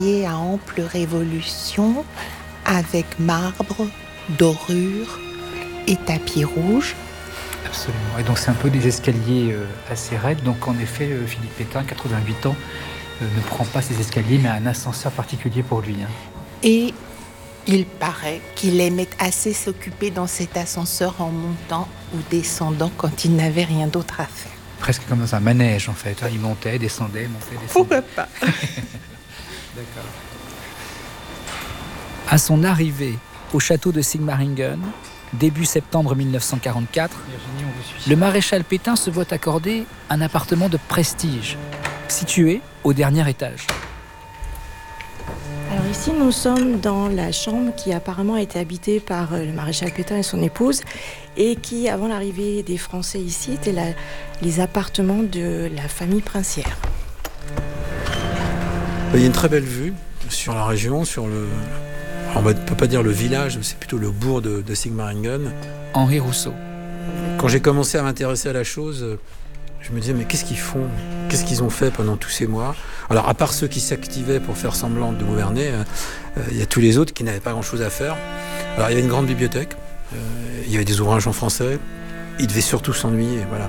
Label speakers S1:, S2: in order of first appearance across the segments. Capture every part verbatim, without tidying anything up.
S1: Et à ample révolution avec marbre, dorure et tapis rouge.
S2: Absolument. Et donc c'est un peu des escaliers euh, assez raides. Donc en effet, euh, Philippe Pétain, quatre-vingt-huit ans, euh, ne prend pas ces escaliers, mais a un ascenseur particulier pour lui. Hein.
S1: Et il paraît qu'il aimait assez s'occuper dans cet ascenseur en montant ou descendant quand il n'avait rien d'autre à faire.
S2: Presque comme dans un manège en fait. Il montait, descendait, montait, descendait.
S1: Pourquoi pas?
S2: D'accord.
S3: À son arrivée au château de Sigmaringen, début septembre mille neuf cent quarante-quatre,
S2: Virginie, on vous suit.
S3: le maréchal Pétain se voit accorder un appartement de prestige, situé au dernier étage.
S4: Alors ici, nous sommes dans la chambre qui apparemment a été habitée par le maréchal Pétain et son épouse et qui, avant l'arrivée des Français ici, étaient la, les appartements de la famille princière.
S5: Il y a une très belle vue sur la région, sur le... On ne peut pas dire le village, c'est plutôt le bourg de, de Sigmaringen.
S3: Henri Rousseau.
S5: Quand j'ai commencé à m'intéresser à la chose, je me disais, mais qu'est-ce qu'ils font? Qu'est-ce qu'ils ont fait pendant tous ces mois? Alors, à part ceux qui s'activaient pour faire semblant de gouverner, euh, il y a tous les autres qui n'avaient pas grand-chose à faire. Alors, il y avait une grande bibliothèque, euh, il y avait des ouvrages en français, ils devaient surtout s'ennuyer, voilà.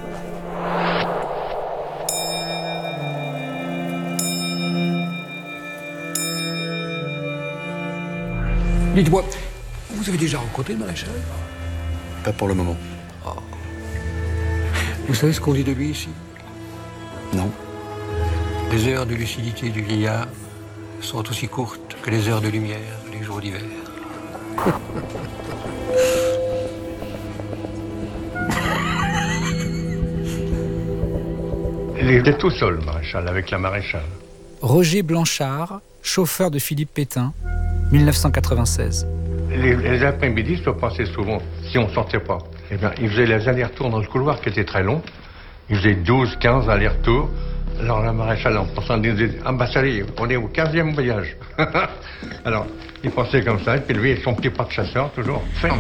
S6: Dites-moi, vous avez déjà rencontré le maréchal?
S7: Pas pour le moment.
S6: Oh. Vous savez ce qu'on dit de lui ici?
S7: Non.
S6: Les heures de lucidité du vieillard sont aussi courtes que les heures de lumière les jours d'hiver.
S8: Il était tout seul, le maréchal, avec la maréchale.
S3: Roger Blanchard, chauffeur de Philippe Pétain, mille neuf cent quatre-vingt-seize.
S8: Les, les après-midi se passaient souvent, si on ne sortait pas. Eh bien, il faisait les allers-retours dans le couloir qui était très long. Il faisait douze, quinze allers-retours. Alors la maréchale, en pensant, disait, ah bah ça y est, on est au quinzième voyage. Alors, il pensait comme ça, et puis lui, son petit pas de chasseur, toujours ferme.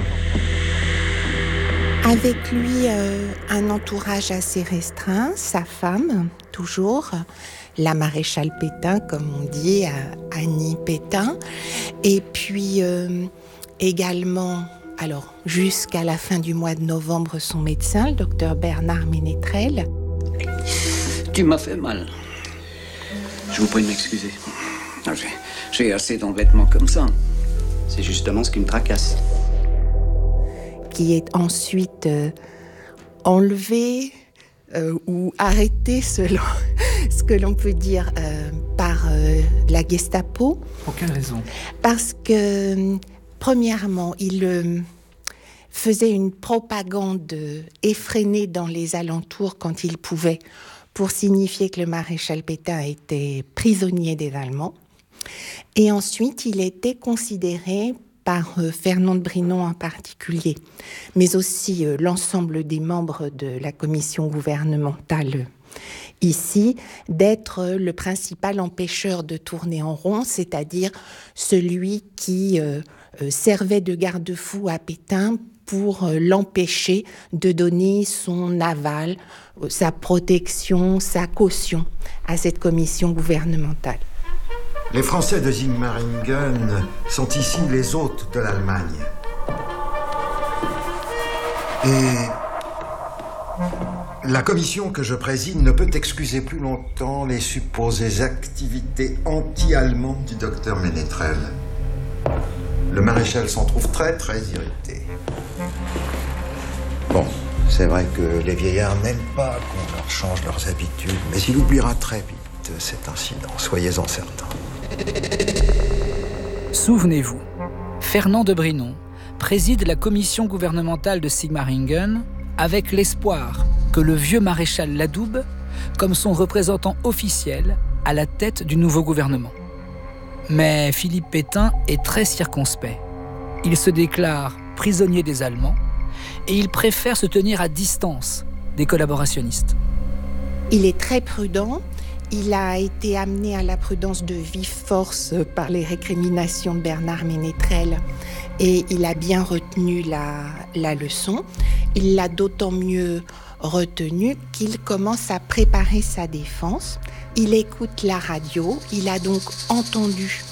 S1: Avec lui, euh, un entourage assez restreint, sa femme, toujours, la maréchale Pétain, comme on dit, Annie Pétain, et puis euh, également, alors jusqu'à la fin du mois de novembre, son médecin, le docteur Bernard Ménétrel.
S9: Tu m'as fait mal.
S7: Je vous prie de m'excuser.
S9: Ah, j'ai, j'ai assez d'embêtements comme ça.
S7: C'est justement ce qui me tracasse.
S1: Qui est ensuite euh, enlevé euh, ou arrêté, selon ce que l'on peut dire, euh, par euh, la Gestapo.
S2: Pour quelle raison?
S1: Parce que, premièrement, il euh, faisait une propagande effrénée dans les alentours quand il pouvait, pour signifier que le maréchal Pétain était prisonnier des Allemands. Et ensuite, il était considéré par euh, Fernand de Brinon en particulier, mais aussi euh, l'ensemble des membres de la commission gouvernementale euh, ici, d'être euh, le principal empêcheur de tourner en rond, c'est-à-dire celui qui euh, euh, servait de garde-fou à Pétain pour euh, l'empêcher de donner son aval, euh, sa protection, sa caution à cette commission gouvernementale.
S10: Les Français de Sigmaringen sont ici les hôtes de l'Allemagne. Et la commission que je préside ne peut excuser plus longtemps les supposées activités anti-allemandes du docteur Ménétrel. Le maréchal s'en trouve très, très irrité. Bon, c'est vrai que les vieillards n'aiment pas qu'on leur change leurs habitudes, mais il oubliera très vite cet incident, soyez-en certains.
S3: Souvenez-vous, Fernand de Brinon préside la commission gouvernementale de Sigmaringen avec l'espoir que le vieux maréchal l'adoube comme son représentant officiel à la tête du nouveau gouvernement. Mais Philippe Pétain est très circonspect. Il se déclare prisonnier des Allemands et il préfère se tenir à distance des collaborationnistes.
S1: Il est très prudent. Il a été amené à la prudence de vive force par les récriminations de Bernard Ménétrel et il a bien retenu la, la leçon. Il l'a d'autant mieux retenu qu'il commence à préparer sa défense, il écoute la radio, il a donc entendu